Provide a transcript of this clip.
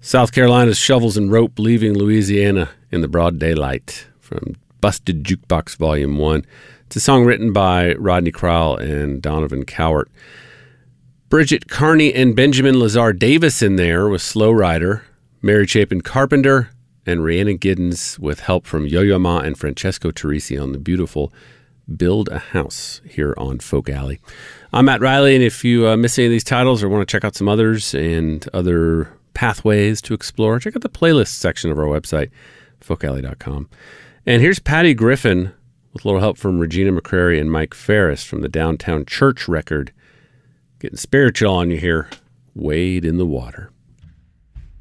South Carolina's Shovels and Rope Leaving Louisiana in the Broad Daylight from Busted Jukebox Volume 1. It's a song written by Rodney Crowell and Donovan Cowart. Bridget Carney and Benjamin Lazar Davis in there with Slow Rider, Mary Chapin Carpenter, and Rhiannon Giddens with help from Yo-Yo Ma and Francesco Teresi on the beautiful Build a House here on Folk Alley. I'm Matt Riley, and if you miss any of these titles or want to check out some others and other pathways to explore, check out the playlist section of our website, folkalley.com. And here's Patty Griffin with a little help from Regina McCrary and Mike Ferris from the Downtown Church record. Getting spiritual on you here. Wade in the Water.